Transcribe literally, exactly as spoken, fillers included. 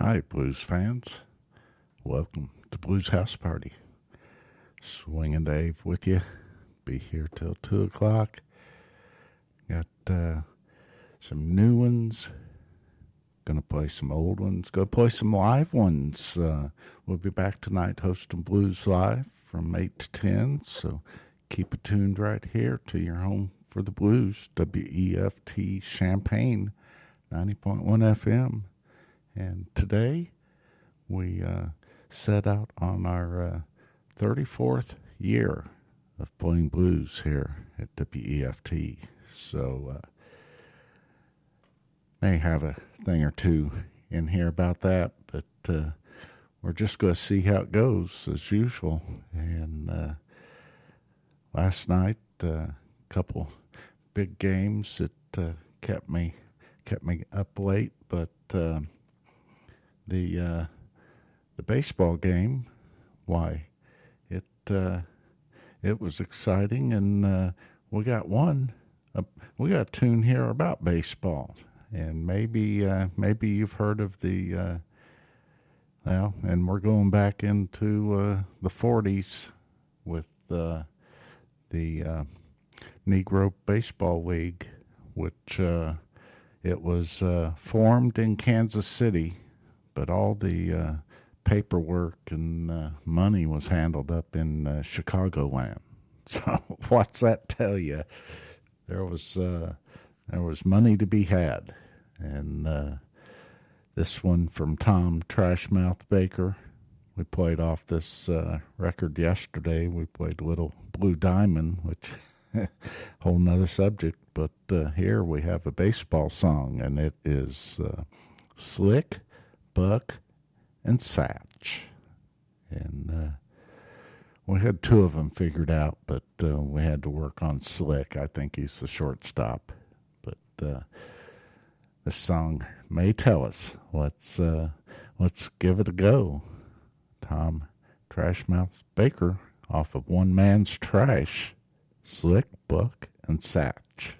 Hi, blues fans. Welcome to Blues House Party. Swinging Dave with you. Be here till two o'clock. Got uh, some new ones. Gonna play some old ones. Go play some live ones. Uh, we'll be back tonight hosting Blues Live from eight to ten. So keep it tuned right here to your home for the blues. W E F T Champaign, ninety point one F M. And today we uh, set out on our uh, thirty-fourth year of playing blues here at W E F T. So uh, may have a thing or two in here about that, but uh, we're just going to see how it goes as usual. And uh, last night, a uh, couple big games that uh, kept me kept me up late, but uh, the uh, the baseball game, why it uh, it was exciting, and uh, we got one. Uh, we got a tune here about baseball, and maybe uh, maybe you've heard of the uh, well, and we're going back into uh, the forties with uh, the uh, Negro Baseball League, which uh, it was uh, formed in Kansas City. But all the uh, paperwork and uh, money was handled up in uh, Chicagoland. So what's that tell you? There was uh, there was money to be had, and uh, this one from Tom Trashmouth Baker. We played off this uh, record yesterday. We played Little Blue Diamond, which whole nother subject. But uh, here we have a baseball song, and it is uh, Slick, Buck, and Satch. And uh, we had two of them figured out, but uh, we had to work on Slick. I think he's the shortstop. But uh, this song may tell us. Let's, uh, let's give it a go. Tom Trashmouth Baker off of One Man's Trash, Slick, Buck, and Satch.